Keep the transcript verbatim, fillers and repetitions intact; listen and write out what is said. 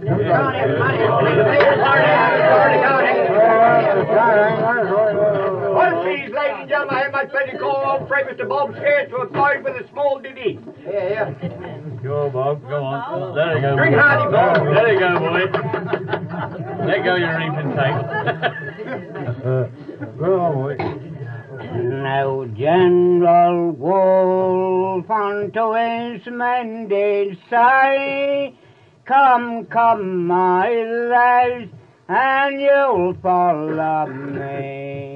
Well, please, ladies and gentlemen, I have my pleasure to call old friend Mister Bob Scares to a party with a small ditty. Yeah, yeah. Go, Bob. Go on. There you go. Drink hearty, Bob. There you go, boy. Let go your reefing tape. Go on, boy. Now General Wolfe unto his men did say, come, come, my lads, and you'll follow me.